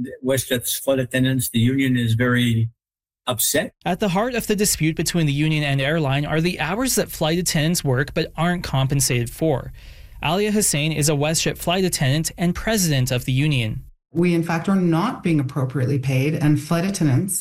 WestJet's flight attendants, the union is very upset. At the heart of the dispute between the union and airline are the hours that flight attendants work but aren't compensated for. Alia Hussein is a WestJet flight attendant and president of the union. We, in fact, are not being appropriately paid, and flight attendants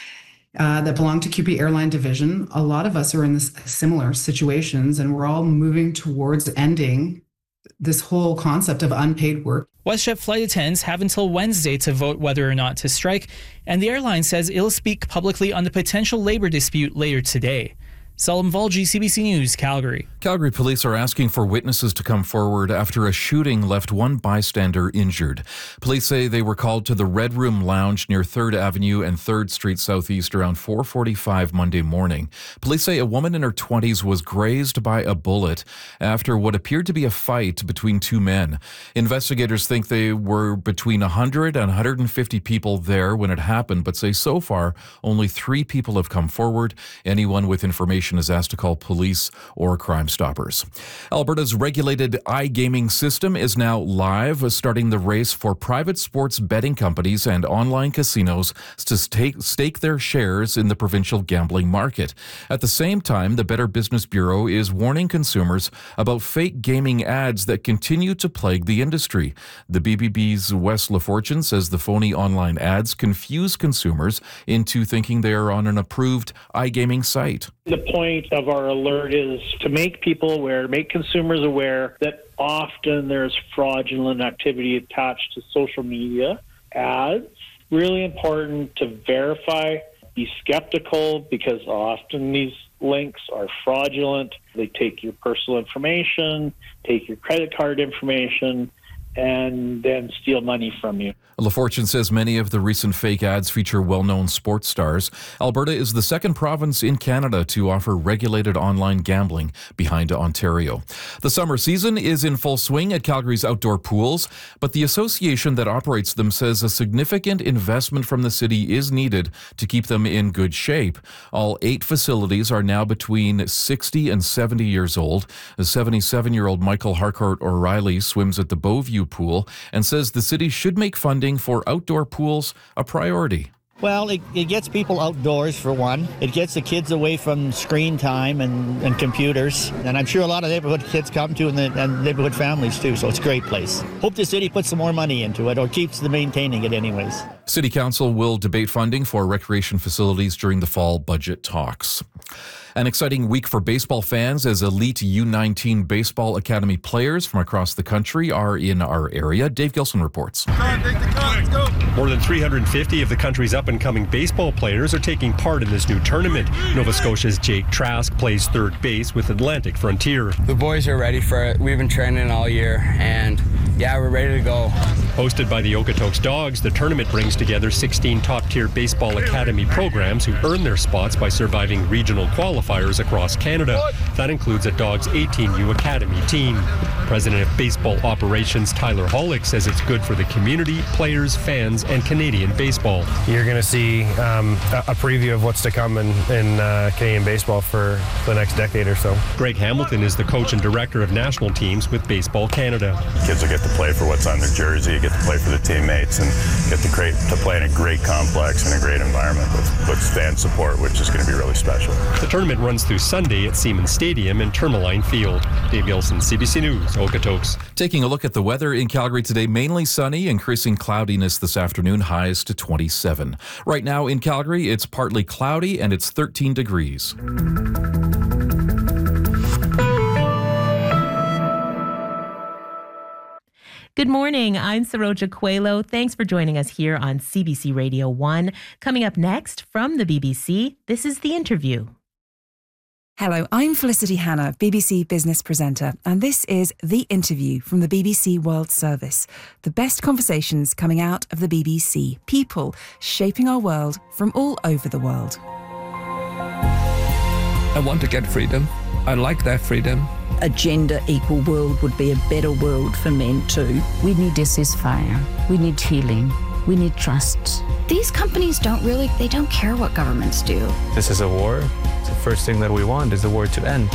that belong to QP Airline Division, a lot of us are in this similar situations, and we're all moving towards ending this whole concept of unpaid work. WestJet flight attendants have until Wednesday to vote whether or not to strike, and the airline says it'll speak publicly on the potential labor dispute later today. Salim Valji, CBC News, Calgary. Calgary police are asking for witnesses to come forward after a shooting left one bystander injured. Police say they were called to the Red Room Lounge near 3rd Avenue and 3rd Street Southeast around 4:45 Monday morning. Police say a woman in her 20s was grazed by a bullet after what appeared to be a fight between two men. Investigators think they were between 100 and 150 people there when it happened, but say so far only 3 people have come forward. Anyone with information is asked to call police or Crime Stoppers. Alberta's regulated iGaming system is now live, starting the race for private sports betting companies and online casinos to stake their shares in the provincial gambling market. At the same time, the Better Business Bureau is warning consumers about fake gaming ads that continue to plague the industry. The BBB's Wes LaFortune says the phony online ads confuse consumers into thinking they are on an approved iGaming site. The point of our alert is to make people aware, make consumers aware that often there's fraudulent activity attached to social media ads. Really important to verify, be skeptical, because often these links are fraudulent. They take your personal information, take your credit card information, and then steal money from you. LaFortune says many of the recent fake ads feature well-known sports stars. Alberta is the second province in Canada to offer regulated online gambling, behind Ontario. The summer season is in full swing at Calgary's outdoor pools, but the association that operates them says a significant investment from the city is needed to keep them in good shape. All 8 facilities are now between 60 and 70 years old. A 77-year-old Michael Harcourt O'Reilly swims at the Beauview pool and says the city should make funding for outdoor pools a priority. Well, it gets people outdoors, for one. It gets the kids away from screen time and computers. And I'm sure a lot of neighborhood kids come to, and neighborhood families too, so it's a great place. Hope the city puts some more money into it, or keeps maintaining it anyways. City Council will debate funding for recreation facilities during the fall budget talks. An exciting week for baseball fans as elite U19 Baseball Academy players from across the country are in our area. Dave Gilson reports. More than 350 of the country's up-and-coming baseball players are taking part in this new tournament. Nova Scotia's Jake Trask plays third base with Atlantic Frontier. The boys are ready for it. We've been training all year, and yeah, we're ready to go. Hosted by the Okotoks Dogs, the tournament brings together 16 top-tier Baseball Academy programs who earn their spots by surviving regional qualifiers across Canada. That includes a Dogs 18U Academy team. President of Baseball Operations Tyler Hollick says it's good for the community, players, fans, and Canadian baseball. You're going to see a preview of what's to come in Canadian baseball for the next decade or so. Greg Hamilton is the coach and director of national teams with Baseball Canada. Kids will get to play for what's on their jersey, get to play for the teammates, and get to play in a great complex and a great environment with fan support, which is going to be really special. The tournament runs through Sunday at Siemens Stadium and Tourmaline Field. Dave Gilson, CBC News, Okotoks. Taking a look at the weather in Calgary today, mainly sunny, increasing cloudiness this afternoon, highs to 27. Right now in Calgary, it's partly cloudy and it's 13 degrees. Good morning. I'm Saroja Coelho. Thanks for joining us here on CBC Radio 1. Coming up next from the BBC, this is The Interview. Hello, I'm Felicity Hannah, BBC business presenter, and this is The Interview from the BBC World Service. The best conversations coming out of the BBC. People shaping our world from all over the world. I want to get freedom. I like that freedom. A gender equal world would be a better world for men too. We need a ceasefire. We need healing. We need trust. These companies don't care what governments do. This is a war. The first thing that we want is the war to end.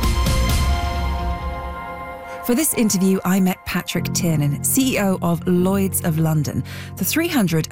For this interview, I met Patrick Tiernan, CEO of Lloyd's of London, the 300